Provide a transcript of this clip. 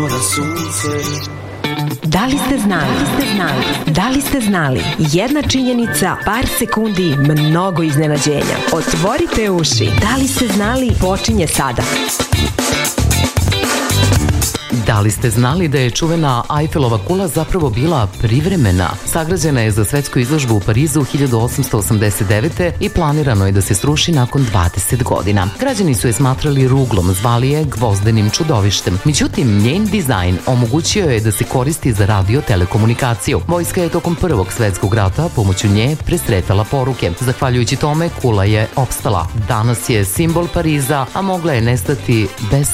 Da li ste znali? Da li ste znali? Jedna činjenica, par sekundi, mnogo iznenađenja. Otvorite uši. Da li ste znali? Počinje sada. Da li ste znali da je čuvena Eiffelova kula zapravo bila privremena? Sagrađena je za svetsku izložbu u Parizu 1889. i planirano je da se sruši nakon 20 godina. Građani su je smatrali ruglom, zvali je gvozdenim čudovištem. Međutim, njen dizajn omogućio je da se koristi za radio-telekomunikaciju. Vojska je tokom Prvog svetskog rata pomoću nje presretala poruke. Zahvaljujući tome, kula je opstala. Danas je simbol Pariza, a mogla je nestati bez